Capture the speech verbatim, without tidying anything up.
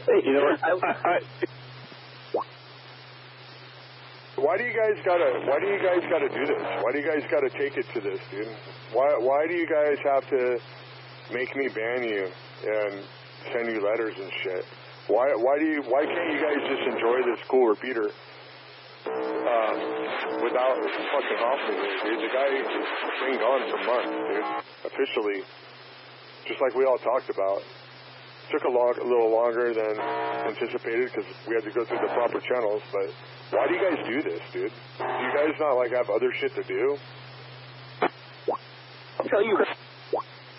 You know what? I, I, why do you guys gotta? Why do you guys gotta do this? Why do you guys gotta take it to this, dude? Why? Why do you guys have to make me ban you and send you letters and shit? Why? Why do you? Why can't you guys just enjoy this cool repeater uh, without fucking off with it, dude? The guy's been gone for months, dude. Officially, just like we all talked about. Took a, long, a little longer than anticipated because we had to go through the proper channels, but why do you guys do this, dude? Do you guys not, like, have other shit to do? I'll tell you